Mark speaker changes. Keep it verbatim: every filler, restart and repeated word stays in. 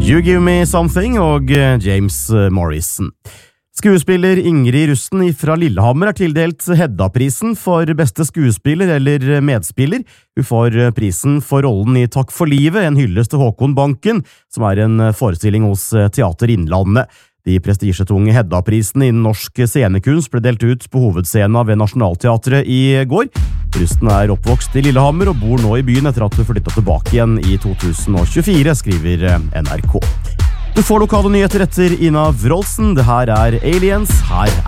Speaker 1: You Give Me Something og James Morrison. Skuespiller Ingrid Rusten fra Lillehammer er tildelt Hedda-prisen for beste skuespiller eller medspiller. Hun får prisen for rollen i Takk for livet, en hyllest til Håkon Banken, som er en forestilling hos Teater Innlandet. De prestisjetunge Hedda-prisen innen norsk scenekunst ble delt ut på hovedscenen ved Nationaltheatret i går. Rusten er oppvokst i Lillehammer og bor nå i byen etter at hun flyttet tilbake igjen i to tusen tjuefire, skriver N R K. Du får lokale nyheter etter Ina Wroldsen. Det her er Aliens. Her er